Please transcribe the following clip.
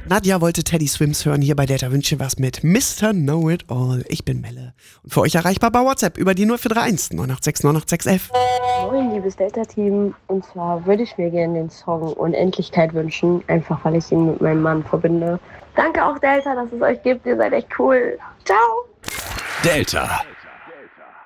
Nadja wollte Teddy Swims hören, hier bei Delta Wünsche was mit Mr. Know-It-All. Ich bin Melle. Und für euch erreichbar bei WhatsApp über die 0431 986 986 11. Moin, liebes Delta-Team. Und zwar würde ich mir gerne den Song Unendlichkeit wünschen, einfach weil ich ihn mit meinem Mann verbinde. Danke auch Delta, dass es euch gibt. Ihr seid echt cool. Ciao. Delta.